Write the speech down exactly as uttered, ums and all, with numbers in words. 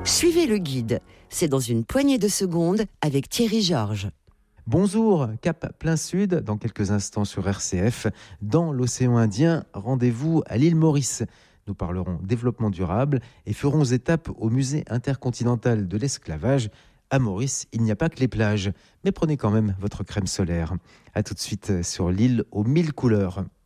Suivez le guide. C'est dans une poignée de secondes avec Thierry Georges. Bonjour, cap plein sud, dans quelques instants sur R C F. Dans l'océan Indien, rendez-vous à l'île Maurice. Nous parlerons développement durable et ferons étape au musée intercontinental de l'esclavage. À Maurice, il n'y a pas que les plages, mais prenez quand même votre crème solaire. A tout de suite sur l'île aux mille couleurs.